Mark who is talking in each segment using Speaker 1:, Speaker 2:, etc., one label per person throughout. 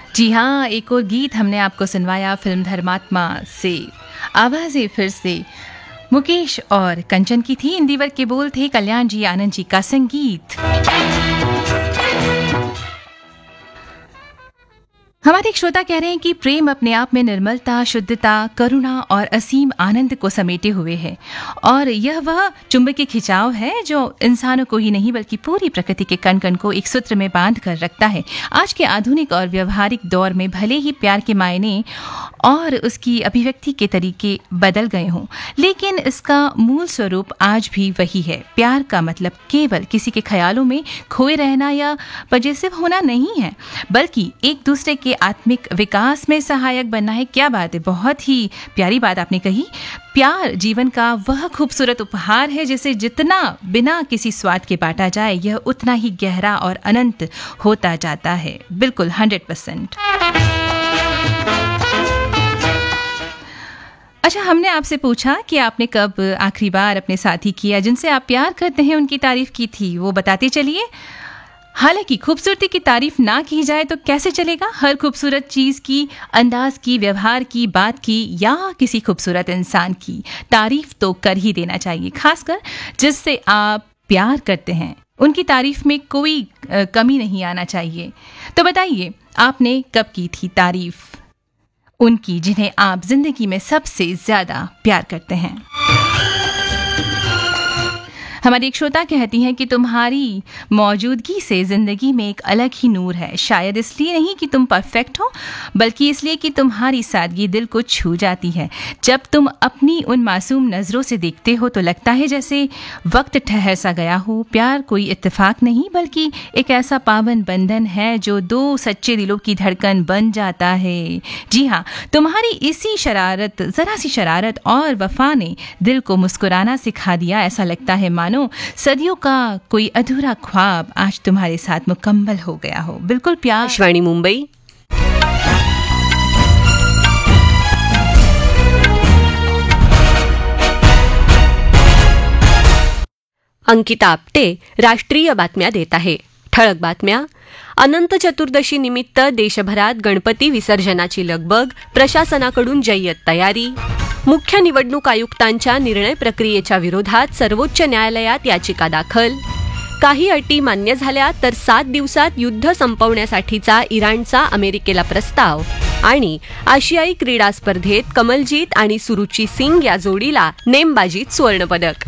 Speaker 1: जी हाँ, एक और गीत हमने आपको सुनवाया फिल्म धर्मात्मा से। आवाज़ें फिर से मुकेश और कंचन की थी। इंदिवर के बोल थे कल्याण जी आनंद जी का संगीत। हमारे एक श्रोता कह रहे हैं कि प्रेम अपने आप में निर्मलता, शुद्धता, करुणा और असीम आनंद को समेटे हुए है और यह वह चुंबकीय खिंचाव है जो इंसानों को ही नहीं बल्कि पूरी प्रकृति के कण कण को एक सूत्र में बांध कर रखता है। आज के आधुनिक और व्यवहारिक दौर में भले ही प्यार के मायने और उसकी अभिव्यक्ति के तरीके बदल गए हों, लेकिन इसका मूल स्वरूप आज भी वही है। प्यार का मतलब केवल किसी के ख्यालों में खोए रहना या पजेसिव होना नहीं है, बल्कि एक दूसरे के आत्मिक विकास में सहायक बनना है। क्या बात है, बहुत ही प्यारी बात आपने कही। प्यार जीवन का वह खूबसूरत उपहार है जिसे जितना बिना किसी स्वाद के बांटा जाए, यह उतना ही गहरा और अनंत होता जाता है। बिल्कुल 100%। अच्छा, हमने आपसे पूछा कि आपने कब आखिरी बार अपने साथी की या जिनसे आप प्यार करते हैं उनकी तारीफ की थी, वो बताते चलिए। हालांकि खूबसूरती की तारीफ ना की जाए तो कैसे चलेगा। हर खूबसूरत चीज की, अंदाज की, व्यवहार की, बात की या किसी खूबसूरत इंसान की तारीफ तो कर ही देना चाहिए, खासकर जिससे आप प्यार करते हैं। उनकी तारीफ में कोई कमी नहीं आना चाहिए। तो बताइए, आपने कब की थी तारीफ उनकी जिन्हें आप जिंदगी में सबसे ज्यादा प्यार करते हैं? हमारी एक श्रोता कहती हैं कि तुम्हारी मौजूदगी से जिंदगी में एक अलग ही नूर है। शायद इसलिए नहीं कि तुम परफेक्ट हो, बल्कि इसलिए कि तुम्हारी सादगी दिल को छू जाती है। जब तुम अपनी उन मासूम नजरों से देखते हो तो लगता है जैसे वक्त ठहर सा गया हो। प्यार कोई इत्तेफाक नहीं, बल्कि एक ऐसा पावन बंधन है जो दो सच्चे दिलों की धड़कन बन जाता है। जी हाँ, तुम्हारी इसी शरारत, जरा सी शरारत और वफा ने दिल को मुस्कुराना सिखा दिया। ऐसा लगता है मानो सदियों का कोई अधूरा ख्वाब आज तुम्हारे साथ मुकम्मल हो गया हो। बिल्कुल प्यार।
Speaker 2: आकाशवाणी मुंबई। अंकिता आपटे राष्ट्रीय बातम्या देत आहे। ठळक बातम्या। अनंत चतुर्दशी निमित्त देशभरात गणपती विसर्जनाची लगबग, प्रशासनाकडून जय्यत तयारी। मुख्य निवडणूक आयुक्तांच्या निर्णय प्रक्रियेच्या विरोधात सर्वोच्च न्यायालयात याचिका दाखल। काही अटी मान्य झाल्या तर 7 दिवसात युद्ध संपवण्यासाठीचा इराणचा अमेरिकेला प्रस्ताव। आणि आशियाई क्रीडा स्पर्धेत कमलजीत आणि सुरुची सिंग या जोडीला नेमबाजीत सुवर्णपदक।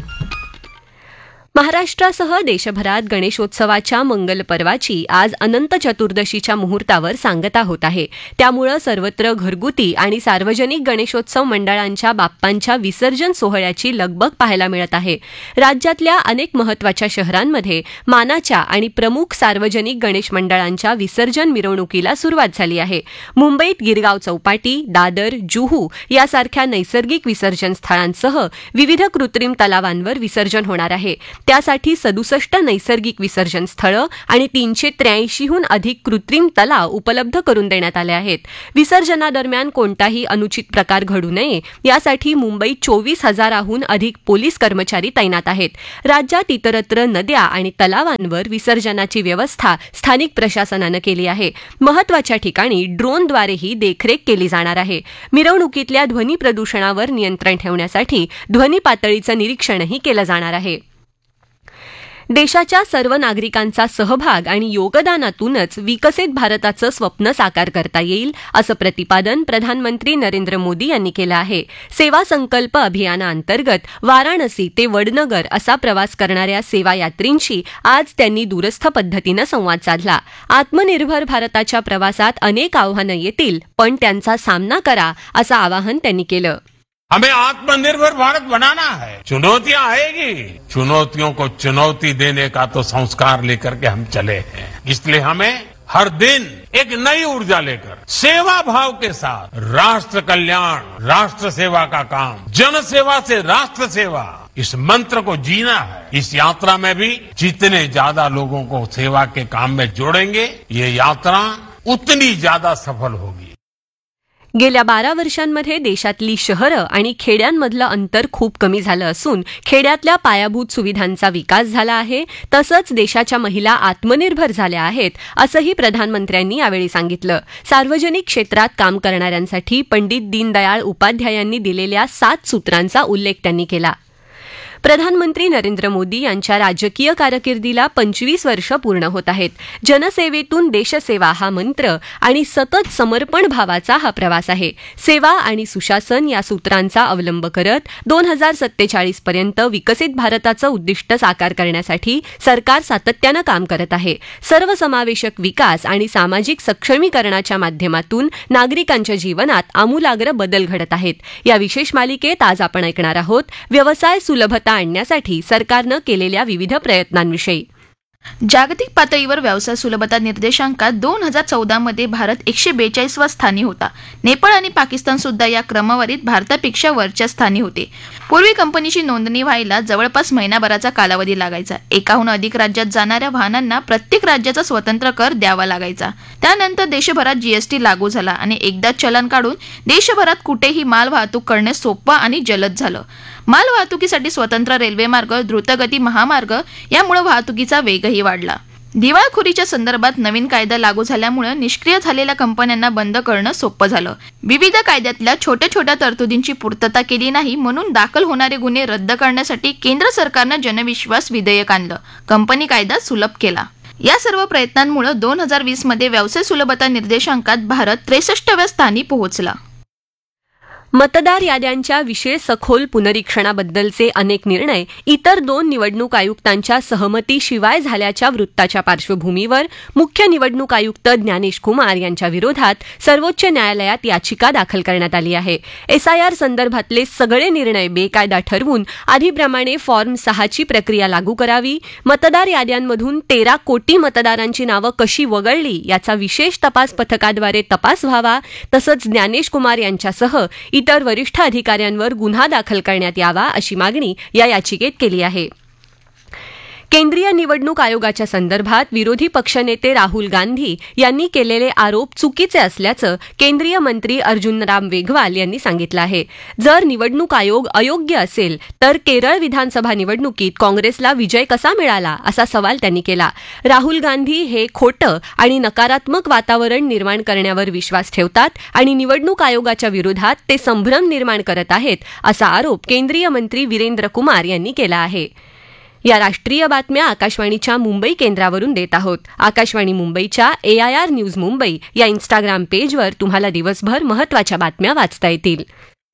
Speaker 2: महाराष्ट्रासह देशभरात गणेशोत्सवाच्या मंगल पर्वाची आज अनंत चतुर्दशीच्या मुहूर्तावर सांगता होत आहे। त्यामुळे सर्वत्र घरगुती आणि सार्वजनिक गणेशोत्सव मंडळांच्या बाप्पांच्या विसर्जन सोहळ्याची लगबग पाहायला मिळत आहे। राज्यातल्या अनेक महत्त्वाच्या शहरांमध्ये मानाच्या आणि प्रमुख सार्वजनिक गणेश मंडळांच्या विसर्जन मिरवणुकीला सुरुवात झाली आहे। मुंबईत गिरगाव चौपाटी, दादर, जुहू यासारख्या नैसर्गिक विसर्जन स्थळांसह विविध कृत्रिम तलावांवर विसर्जन होणार आहे। त्यासाठी 67 नैसर्गिक विसर्जन स्थळं आणि 383हून अधिक कृत्रिम तलाव उपलब्ध करून देण्यात आले आहेत। विसर्जनादरम्यान कोणताही अनुचित प्रकार घडू नये यासाठी मुंबईत 24,000हून अधिक पोलीस कर्मचारी तैनात आहेत। राज्यात इतरत्र नद्या आणि तलावांवर विसर्जनाची व्यवस्था स्थानिक प्रशासनानं केली आहे। महत्त्वाच्या ठिकाणी ड्रोनद्वारेही देखरेख केली जाणार आहे। मिरवणुकीतल्या ध्वनी प्रदूषणावर नियंत्रण ठेवण्यासाठी ध्वनी पातळीचं निरीक्षणही केलं जाणार आहे। देशाच्या सर्व नागरिकांचा सहभाग आणि योगदानातूनच विकसित भारताचं स्वप्न साकार करता येईल असं प्रतिपादन प्रधानमंत्री नरेंद्र मोदी यांनी केलं आहे। सेवा संकल्प अभियानाअंतर्गत वाराणसी ते वडनगर असा प्रवास करणाऱ्या सेवा यात्रींशी आज त्यांनी दूरस्थ पद्धतीनं संवाद साधला। आत्मनिर्भर भारताच्या प्रवासात अनेक आव्हानं येतील, पण त्यांचा सामना करा असं आवाहन त्यांनी केलं।
Speaker 3: हमें आत्मनिर्भर भारत बनाना है। चुनौतियां आएगी, चुनौतियों को चुनौती देने का तो संस्कार लेकर के हम चले हैं। इसलिए हमें हर दिन एक नई ऊर्जा लेकर सेवा भाव के साथ राष्ट्र कल्याण, राष्ट्र सेवा का काम, जन सेवा से राष्ट्र सेवा, इस मंत्र को जीना है। इस यात्रा में भी जितने ज्यादा लोगों को सेवा के काम में जोड़ेंगे, ये यात्रा उतनी ज्यादा सफल होगी।
Speaker 2: गेल्या 12 वर्षांमध्ये देशातली शहरं आणि खेड्यांमधलं अंतर खूप कमी झालं असून खेड्यातल्या पायाभूत सुविधांचा विकास झाला आहे, तसंच देशाच्या महिला आत्मनिर्भर झाल्या आहेत, असंही प्रधानमंत्र्यांनी यावेळी सांगितलं. सार्वजनिक क्षेत्रात काम करणाऱ्यांसाठी पंडित दीनदयाळ उपाध्यायांनी दिलेल्या 7 सूत्रांचा उल्लेख त्यांनी केला. प्रधानमंत्री नरेंद्र मोदी यांच्या राजकीय कारकिर्दीला 25 वर्ष पूर्ण होत आहेत. जनसेवेतून देशसेवा हा मंत्र आणि सतत समर्पण भावाचा हा प्रवास आहे. सेवा आणि सुशासन या सूत्रांचा अवलंब करत 2047 पर्यंत विकसित भारताचं उद्दिष्ट साकार करण्यासाठी सरकार सातत्यानं काम करत आहे. सर्वसमावेशक विकास आणि सामाजिक सक्षमीकरणाच्या माध्यमातून नागरिकांच्या जीवनात आमूलाग्र बदल घडत आहेत. या विशेष मालिकेत आज आपण ऐकणार आहोत व्यवसाय सुलभता आणण्यासाठी सरकारनं केलेल्या विविध प्रयत्नांविषयी.
Speaker 4: जागतिक पातळीवर व्यवसाय सुलभता निर्देशांकात 2014 मध्ये भारत 142व्या स्थानी होता. नेपाळ आणि पाकिस्तान सुद्धा या क्रमवारीत भारतापेक्षा वरच्या स्थानी होते. पूर्वी कंपनीची नोंदणी व्हायला जवळपास महिनाभराचा कालावधी लागायचा. एकाहून अधिक राज्यात जाणाऱ्या वाहनांना प्रत्येक राज्याचा स्वतंत्र कर द्यावा लागायचा. त्यानंतर देशभरात जीएसटी लागू झाला आणि एकदा चलन काढून देशभरात कुठेही माल वाहतूक करणे सोपं आणि जलद झालं. माल वाहतुकीसाठी स्वतंत्र रेल्वे मार्ग, द्रुतगती महामार्ग यामुळे वाहतुकीचा वेगही वाढला. दिवाळखोरीच्या संदर्भात नवीन कायदा लागू झाल्यामुळे निष्क्रिय झालेल्या कंपन्यांना बंद करणं सोपं झालं. विविध कायद्यातल्या छोट्या छोट्या तरतुदींची पूर्तता केली नाही म्हणून दाखल होणारे गुन्हे रद्द करण्यासाठी केंद्र सरकारनं जनविश्वास विधेयक आणलं. कंपनी कायदा सुलभ केला. या सर्व प्रयत्नांमुळे 2020 मध्ये व्यवसाय सुलभता निर्देशांकात भारत 63व्या स्थानी पोहोचला.
Speaker 2: मतदार याद्यांच्या विशेष सखोल पुनरीक्षणाबद्दलचे अनेक निर्णय इतर 2 निवडणूक आयुक्तांच्या सहमतीशिवाय झाल्याच्या वृत्ताच्या पार्श्वभूमीवर मुख्य निवडणूक आयुक्त ज्ञानेश कुमार यांच्या विरोधात सर्वोच्च न्यायालयात याचिका दाखल करण्यात आली आहे. एसआयआर संदर्भातले सगळे निर्णय बेकायदा ठरवून आधीप्रमाणे फॉर्म 6ची प्रक्रिया लागू करावी, मतदार याद्यांमधून 13 कोटी मतदारांची नावं कशी वगळली याचा विशेष तपास पथकाद्वारे तपास व्हावा, तसंच ज्ञानेश कुमार यांच्यासह इतर वरिष्ठ अधिकाऱ्यांवर गुन्हा दाखल करण्यात यावा अशी मागणी या याचिकेत केली आहे. केंद्रीय निवडणूक आयोगाच्या संदर्भात विरोधी पक्षनेते राहुल गांधी यांनी केलेले आरोप चुकीचे असल्याचं केंद्रीय मंत्री अर्जुनराम मेघवाल यांनी सांगितलं आहे. जर निवडणूक आयोग अयोग्य असेल तर केरळ विधानसभा निवडणुकीत काँग्रेसला विजय कसा मिळाला असा सवाल त्यांनी केला. राहुल गांधी हे खोटं आणि नकारात्मक वातावरण निर्माण करण्यावर विश्वास ठेवतात आणि निवडणूक आयोगाच्या विरोधात ते संभ्रम निर्माण करत आहेत असा आरोप केंद्रीय मंत्री वीरेंद्र कुमार यांनी केला आहे. या राष्ट्रीय बातम्या आकाशवाणीच्या मुंबई केंद्रावरून देत आहोत. आकाशवाणी मुंबईच्या AIR न्यूज मुंबई या इन्स्टाग्राम पेजवर तुम्हाला दिवसभर महत्त्वाच्या बातम्या वाचता येतील.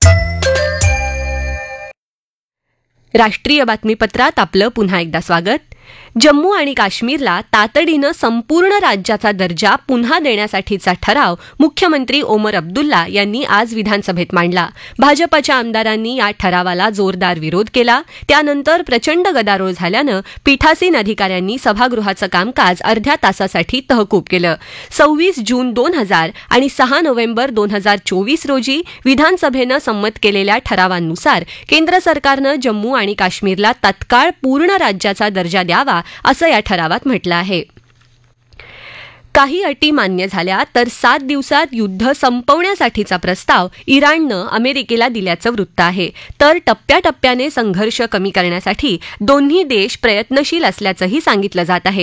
Speaker 2: राष्ट्रीय बातमीपत्रात आपलं पुन्हा एकदा स्वागत. जम्मू आणि काश्मीरला तातडीनं संपूर्ण राज्याचा दर्जा पुन्हा देण्यासाठीचा ठराव मुख्यमंत्री ओमर अब्दुल्ला यांनी आज विधानसभेत मांडला. भाजपच्या आमदारांनी या ठरावाला जोरदार विरोध केला. त्यानंतर प्रचंड गदारोळ झाल्यानं पीठासीन अधिकाऱ्यांनी सभागृहाचं कामकाज अर्ध्या तासासाठी तहकूब केलं. 26 जून 2000 आणि 6 नोव्हेंबर 2024 रोजी विधानसभेनं संमत केलेल्या ठरावांनुसार केंद्र सरकारनं जम्मू आणि काश्मीरला तत्काळ पूर्ण राज्याचा दर्जा द्यावा असं या ठरावात म्हटलं आहे. काही अटी मान्य झाल्या तर 7 दिवसात युद्ध संपवण्यासाठीचा प्रस्ताव इराणनं अमेरिकेला दिल्याचं वृत्त आहे. तर टप्प्याटप्प्याने संघर्ष कमी करण्यासाठी दोन्ही देश प्रयत्नशील असल्याचंही सांगितलं जात आहे.